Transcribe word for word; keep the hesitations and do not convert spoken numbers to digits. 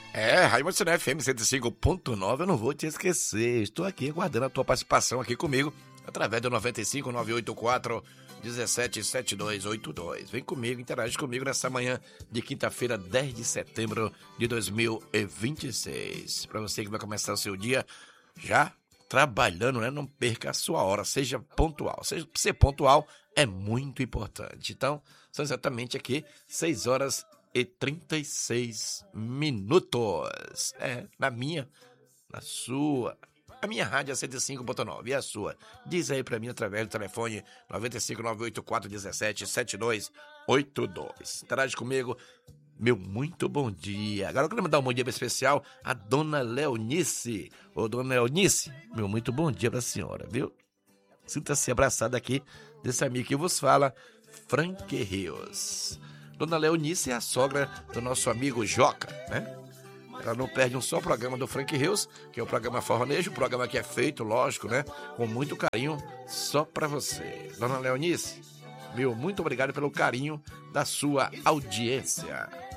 É, Rádio Mocidade F M cento e cinco ponto nove, eu não vou te esquecer. Estou aqui aguardando a tua participação aqui comigo, através do noventa e cinco, nove oito quatro, dezessete, setenta e dois oitenta e dois. Vem comigo, interage comigo nessa manhã de quinta-feira, dez de setembro de dois mil e vinte e seis. Para você que vai começar o seu dia já trabalhando, né? Não perca a sua hora, seja pontual. Seja, ser pontual é muito importante. Então, são exatamente aqui seis horas e trinta e seis minutos. É, na minha, na sua. A minha rádio é cento e cinco ponto nove, e a sua? Diz aí pra mim através do telefone noventa e cinco, nove oito quatro, dezessete, setenta e dois oitenta e dois. Interage comigo. Meu muito bom dia. Agora eu quero mandar um bom dia bem especial a dona Leonice. Ô, dona Leonice, meu muito bom dia pra senhora, viu? Sinta-se abraçada aqui desse amigo que vos fala, Frank Rios. Dona Leonice é a sogra do nosso amigo Joca, né? Ela não perde um só programa do Frank Rios, que é o programa Forronejo, o programa que é feito, lógico, né? Com muito carinho, só pra você. Dona Leonice, meu muito obrigado pelo carinho da sua audiência.